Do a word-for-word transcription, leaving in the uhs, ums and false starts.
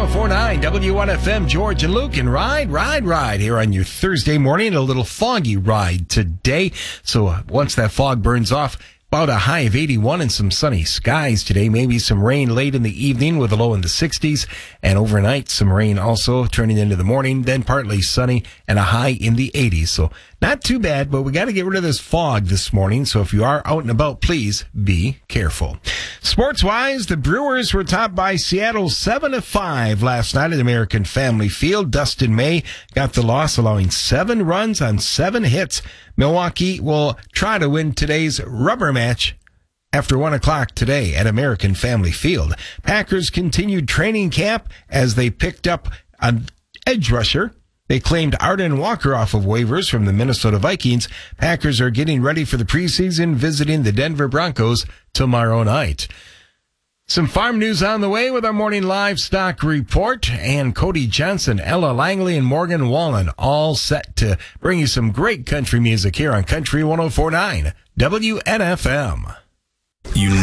oh four point nine W one F M, George and Luke, and ride, ride, ride here on your Thursday morning. A little foggy ride today. So uh, once that fog burns off, about a high of eighty-one and some sunny skies today. Maybe some rain late in the evening with a low in the sixties. And overnight, some rain also turning into the morning. Then partly sunny and a high in the eighties. So not too bad, but we got to get rid of this fog this morning. So if you are out and about, please be careful. Sports-wise, the Brewers were topped by Seattle seven to five last night at American Family Field. Dustin May got the loss, allowing seven runs on seven hits. Milwaukee will try to win today's rubber match after one o'clock today at American Family Field. Packers continued training camp as they picked up an edge rusher. They claimed Arden Walker off of waivers from the Minnesota Vikings. Packers are getting ready for the preseason, visiting the Denver Broncos tomorrow night. Some farm news on the way with our morning livestock report, and Cody Johnson, Ella Langley, and Morgan Wallen all set to bring you some great country music here on Country one oh four point nine W N F M. You